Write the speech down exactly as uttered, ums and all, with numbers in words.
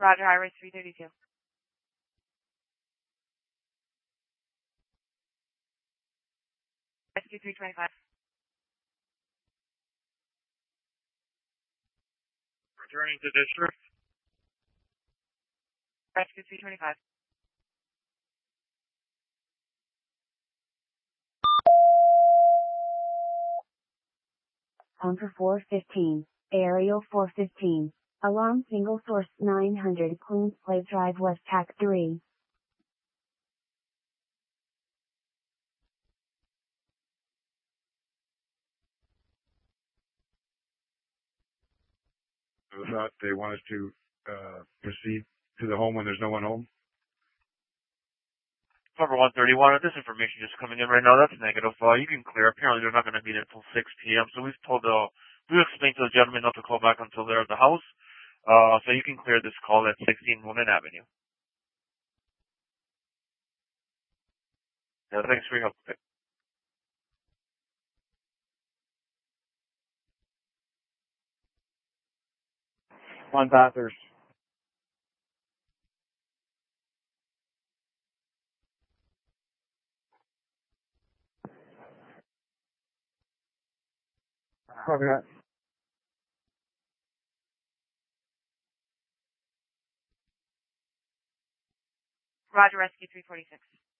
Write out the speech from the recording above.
Roger, Highway three thirty-two. Rescue three twenty-five. Returning to district. Rescue three twenty-five. On for four fifteen, Aerial four fifteen, alarm single source nine hundred Queens Place Drive West Tac three. I thought they want us to uh, proceed to the home when there's no one home. Number one thirty-one, this information just coming in right now, that's negative. Uh, you can clear. Apparently they're not going to be there until six p.m., so we've told the, we've explained to the gentleman not to call back until they're at the house. Uh, so you can clear this call at sixteen Woodland Avenue. Yeah, thanks for your help. One Bathurst. Okay. Roger, Rescue three forty-six.